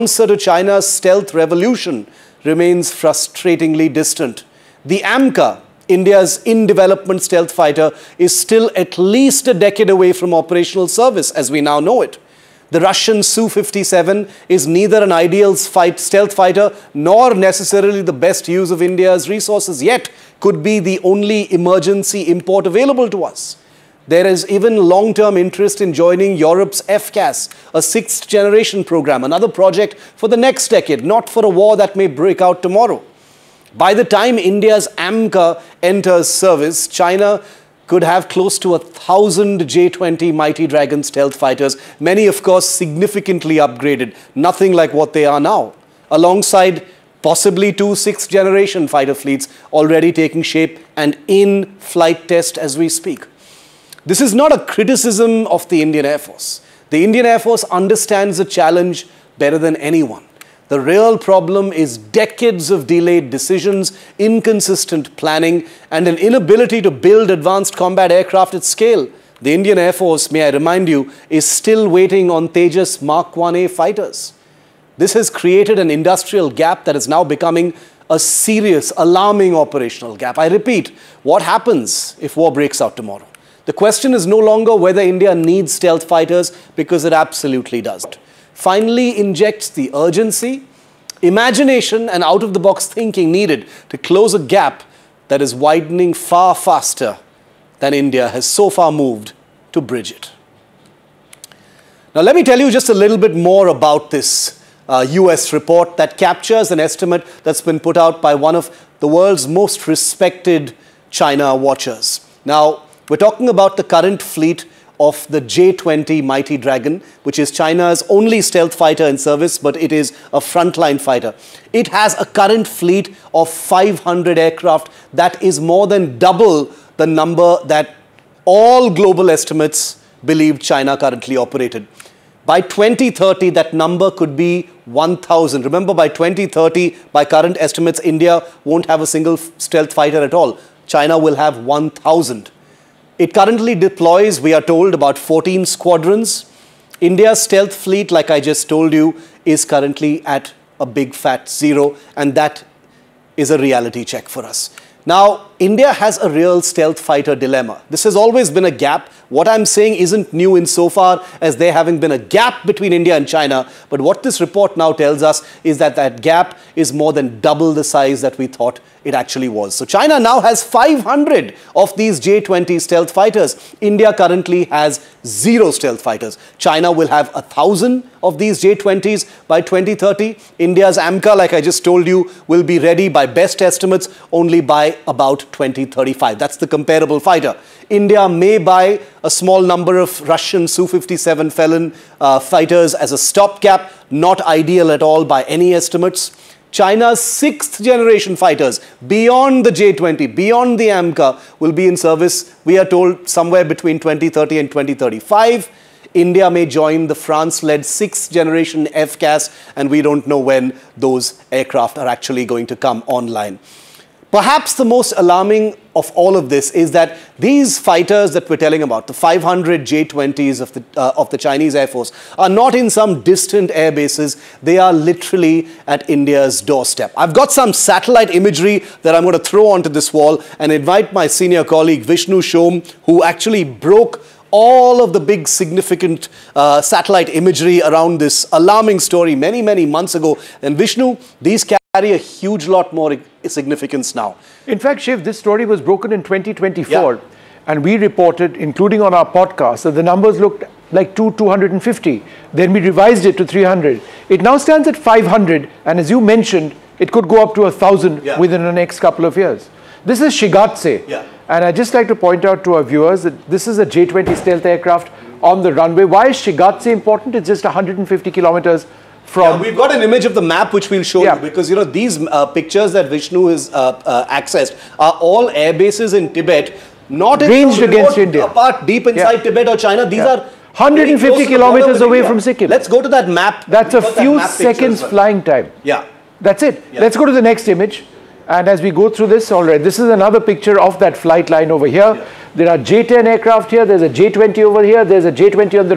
answer to China's stealth revolution remains frustratingly distant. The AMCA, India's in-development stealth fighter, is still at least a decade away from operational service as we now know it. The Russian Su-57 is neither an ideal stealth fighter nor necessarily the best use of India's resources, yet could be the only emergency import available to us. There is even long-term interest in joining Europe's FCAS, a sixth-generation program, another project for the next decade, not for a war that may break out tomorrow. By the time India's AMCA enters service, China could have close to 1,000 J-20 Mighty Dragon stealth fighters, many, of course, significantly upgraded, nothing like what they are now, alongside possibly 2 sixth-generation fighter fleets already taking shape and in flight test as we speak. This is not a criticism of the Indian Air Force. The Indian Air Force understands the challenge better than anyone. The real problem is decades of delayed decisions, inconsistent planning, and an inability to build advanced combat aircraft at scale. The Indian Air Force, may I remind you, is still waiting on Tejas Mark 1A fighters. This has created an industrial gap that is now becoming a serious, alarming operational gap. I repeat, what happens if war breaks out tomorrow? The question is no longer whether India needs stealth fighters, because it absolutely doesn't. Finally injects the urgency, imagination, and out-of-the-box thinking needed to close a gap that is widening far faster than India has so far moved to bridge it. Now, let me tell you just a little bit more about this US report that captures an estimate that's been put out by one of the world's most respected China watchers. Now, we're talking about the current fleet of the J-20 Mighty Dragon, which is China's only stealth fighter in service, but it is a frontline fighter. It has a current fleet of 500 aircraft. That is more than double the number that all global estimates believed China currently operated. By 2030, that number could be 1,000. Remember, by 2030, by current estimates, India won't have a single stealth fighter at all. China will have 1,000. It currently deploys, we are told, about 14 squadrons. India's stealth fleet, like I just told you, is currently at a big fat 0, and that is a reality check for us. Now, India has a real stealth fighter dilemma. This has always been a gap. What I'm saying isn't new insofar as there having been a gap between India and China, but what this report now tells us is that that gap is more than double the size that we thought it actually was. So China now has 500 of these J-20 stealth fighters. India currently has 0 stealth fighters. China will have 1,000 of these J-20s by 2030. India's AMCA, like I just told you, will be ready by best estimates only by about 2035. That's the comparable fighter. India may buy a small number of Russian Su-57 Felon fighters as a stopgap, not ideal at all by any estimates. China's 6th generation fighters, beyond the J-20, beyond the AMCA, will be in service, we are told, somewhere between 2030 and 2035. India may join the France-led 6th generation FCAS, and we don't know when those aircraft are actually going to come online. Perhaps the most alarming of all of this is that these fighters that we're telling about, the 500 J-20s of the Chinese Air Force, are not in some distant air bases. They are literally at India's doorstep. I've got some satellite imagery that I'm going to throw onto this wall and invite my senior colleague Vishnu Shom, who actually broke all of the big significant satellite imagery around this alarming story many, many months ago. And Vishnu, these carry a huge lot more significance now. In fact, Shiv, this story was broken in 2024, and we reported, including on our podcast, that the numbers looked like 250. Then we revised it to 300. It now stands at 500, and as you mentioned, it could go up to 1,000 within the next couple of years. This is Shigatse, and I'd just like to point out to our viewers that this is a J-20 stealth aircraft on the runway. Why is Shigatse important? It's just 150 kilometers from... we've got an image of the map which we'll show you, because you know these pictures that Vishnu has accessed are all air bases in Tibet, not ranged against India, apart deep inside Tibet or China. These are 150 kilometers away from Sikkim. Let's go to that map. That's a few seconds flying time. That's it. Let's go to the next image. And as we go through this, all right, this is another picture of that flight line over here. There are J-10 aircraft here. There's a J-20 over here. There's a J-20 on the